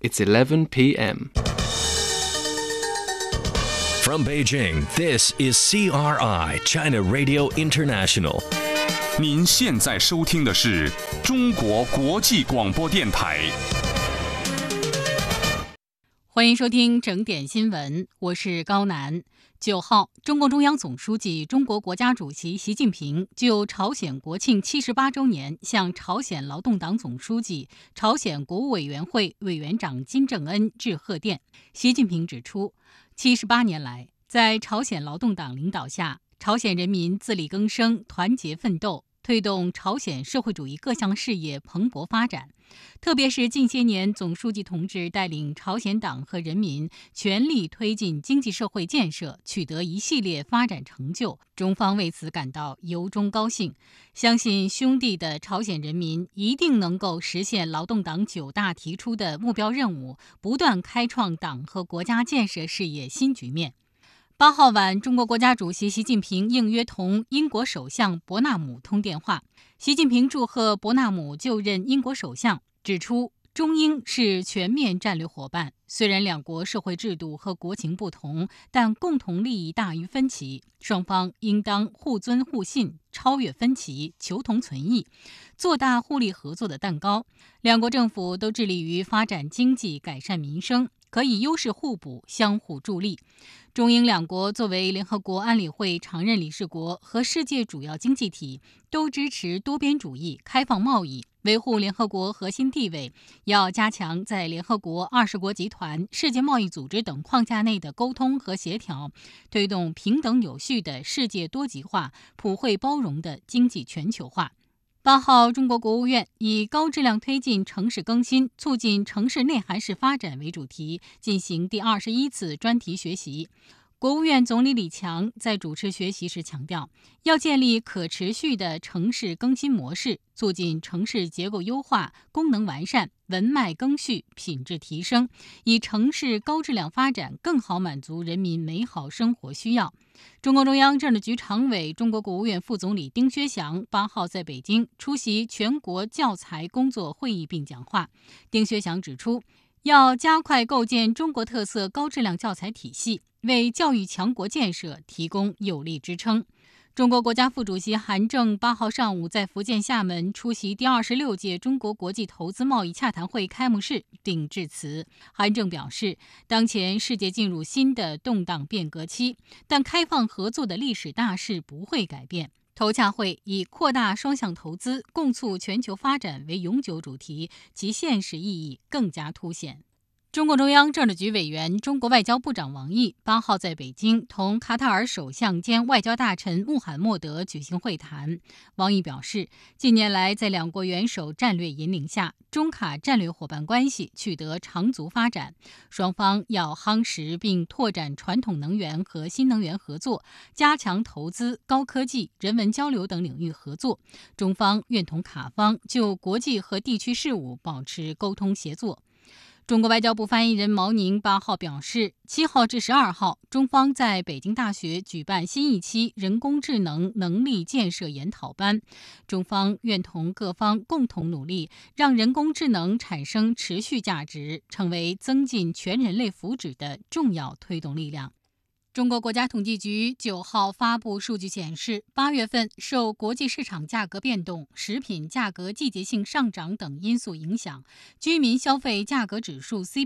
It's 11 p.m. From Beijing, this is CRI, China Radio International. 您现在收听的是中国国际广播电台。 欢迎收听整点新闻，我是高楠。9号，中共中央总书记、中国国家主席习近平就朝鲜国庆78周年向朝鲜劳动党总书记、朝鲜国务委员会委员长金正恩致贺电。习近平指出，78年来，在朝鲜劳动党领导下，朝鲜人民自力更生、团结奋斗，推动朝鲜社会主义各项事业蓬勃发展。特别是近些年，总书记同志带领朝鲜党和人民全力推进经济社会建设，取得一系列发展成就，中方为此感到由衷高兴，相信兄弟的朝鲜人民一定能够实现劳动党9大提出的目标任务，不断开创党和国家建设事业新局面。8号晚，中国国家主席习近平应约同英国首相伯纳姆通电话。习近平祝贺伯纳姆就任英国首相，指出中英是全面战略伙伴，虽然两国社会制度和国情不同，但共同利益大于分歧，双方应当互尊互信，超越分歧，求同存异，做大互利合作的蛋糕。两国政府都致力于发展经济，改善民生，可以优势互补，相互助力。中英两国作为联合国安理会常任理事国和世界主要经济体，都支持多边主义、开放贸易，维护联合国核心地位，要加强在联合国、20国集团、世界贸易组织等框架内的沟通和协调，推动平等有序的世界多极化、普惠包容的经济全球化。8号，中国国务院以高质量推进城市更新，促进城市内涵式发展为主题，进行第21次专题学习。国务院总理李强在主持学习时强调，要建立可持续的城市更新模式，促进城市结构优化、功能完善、文脉更续、品质提升，以城市高质量发展更好满足人民美好生活需要。中共中央政治局常委、中国国务院副总理丁薛祥8号在北京出席全国教材工作会议并讲话。丁薛祥指出，要加快构建中国特色高质量教材体系，为教育强国建设提供有力支撑。中国国家副主席韩正8号上午在福建厦门出席第26届中国国际投资贸易洽谈会开幕式并致辞。韩正表示，当前世界进入新的动荡变革期，但开放合作的历史大势不会改变。投洽会以扩大双向投资、共促全球发展为永久主题，其现实意义更加凸显。中共中央政治局委员、中国外交部长王毅8号在北京同卡塔尔首相兼外交大臣穆罕默德举行会谈。王毅表示，近年来在两国元首战略引领下，中卡战略伙伴关系取得长足发展，双方要夯实并拓展传统能源和新能源合作，加强投资、高科技、人文交流等领域合作。中方愿同卡方就国际和地区事务保持沟通协作。中国外交部发言人毛宁8号表示，7号至12号，中方在北京大学举办新一期人工智能能力建设研讨班。中方愿同各方共同努力，让人工智能产生持续价值，成为增进全人类福祉的重要推动力量。中国国家统计局9号发布数据显示，8月份受国际市场价格变动、食品价格季节性上涨等因素影响，居民消费价格指数